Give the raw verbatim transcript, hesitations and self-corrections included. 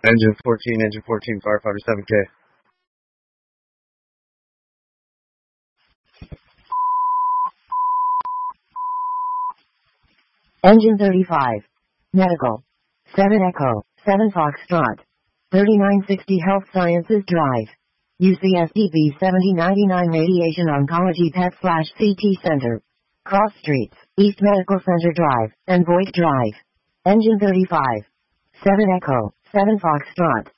Engine fourteen, engine fourteen, firefighter seven K. Engine thirty-five. Medical. seven Echo, seven Foxtrot. thirty-nine sixty Health Sciences Drive. U C S D B seventy ninety-nine Radiation Oncology Pet slash C T Center. Cross Streets, East Medical Center Drive, and Voight Drive. Engine thirty-five. seven Echo, seven Foxtrot.